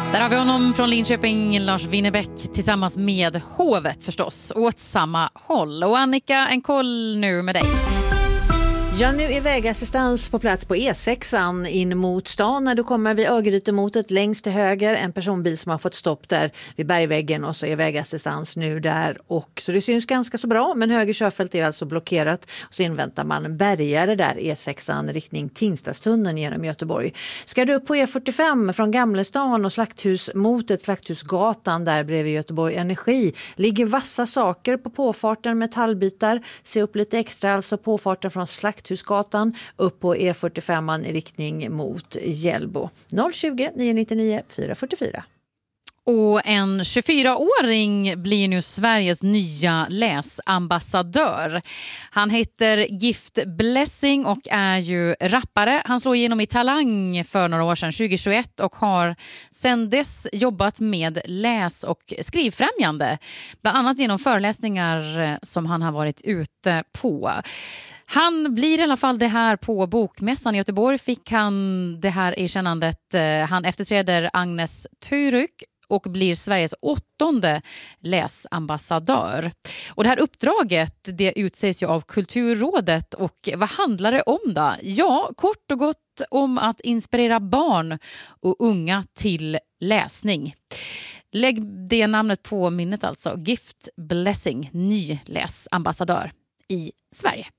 Där har vi honom från Linköping, Lars Winnerbäck, tillsammans med hovet förstås, åt samma håll. Och Annika, en koll nu med dig. Ja, nu är vägassistans på plats på E6 in mot stan. När du kommer vid Örgrytemotet längst till höger, en personbil som har fått stopp där vid bergväggen, och så är vägassistans nu där. Och så det syns ganska så bra, men höger körfält är alltså blockerat. Och så inväntar man bärgare där, E6 riktning Tingstadstunneln genom Göteborg. Ska du upp på E45 från Gamlestan och Slakthusmotet, Slakthusgatan där bredvid Göteborg Energi, ligger vassa saker på påfarten, metallbitar. Se upp lite extra, alltså påfarten från Slakthusgatan upp på E45 i riktning mot Hjällbo. 020 999 444. Och en 24-åring blir nu Sveriges nya läsambassadör. Han heter Gift Blessing och är ju rappare. Han slog igenom i Talang för några år sedan, 2021, och har sedan dess jobbat med läs- och skrivfrämjande. Bland annat genom föreläsningar som han har varit ute på. Han blir i alla fall det här på Bokmässan i Göteborg, fick han det här erkännandet. Han efterträder Agnes Tyryk och blir Sveriges 8:e läsambassadör. Och det här uppdraget, det utses ju av Kulturrådet, och vad handlar det om då? Ja, kort och gott om att inspirera barn och unga till läsning. Lägg det namnet på minnet alltså. Gift Blessing, ny läsambassadör i Sverige.